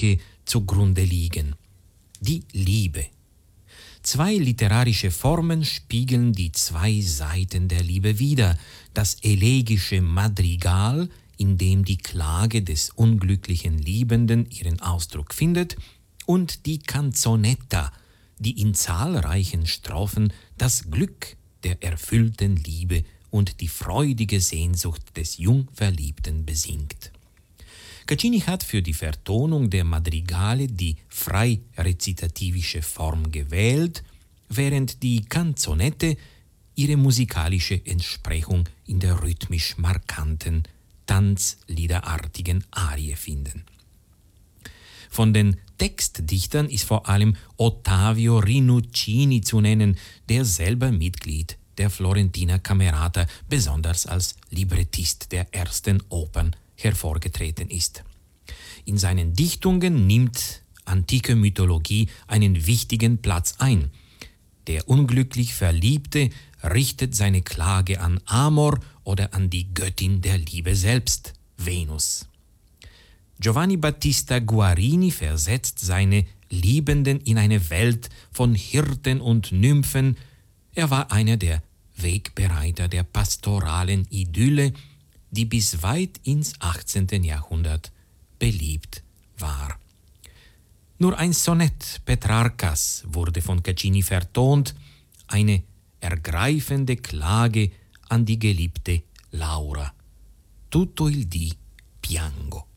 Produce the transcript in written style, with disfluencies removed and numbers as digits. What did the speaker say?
Antike zugrunde liegen. Die Liebe. 2 literarische Formen spiegeln die 2 Seiten der Liebe wider. Das elegische Madrigal, in dem die Klage des unglücklichen Liebenden ihren Ausdruck findet, und die Canzonetta, die in zahlreichen Strophen das Glück der erfüllten Liebe und die freudige Sehnsucht des Jungverliebten besingt. Caccini hat für die Vertonung der Madrigale die frei rezitativische Form gewählt, während die Canzonette ihre musikalische Entsprechung in der rhythmisch markanten, tanzliederartigen Arie finden. Von den Textdichtern ist vor allem Ottavio Rinuccini zu nennen, der selber Mitglied der Florentiner Camerata, besonders als Librettist der ersten Opern hervorgetreten ist. In seinen Dichtungen nimmt antike Mythologie einen wichtigen Platz ein. Der unglücklich Verliebte richtet seine Klage an Amor oder an die Göttin der Liebe selbst, Venus. Giovanni Battista Guarini versetzt seine Liebenden in eine Welt von Hirten und Nymphen. Er war einer der Wegbereiter der pastoralen Idylle, die bis weit ins 18. Jahrhundert beliebt war. Nur ein Sonett Petrarcas wurde von Caccini vertont, eine ergreifende Klage an die geliebte Laura. Tutto il dì piango.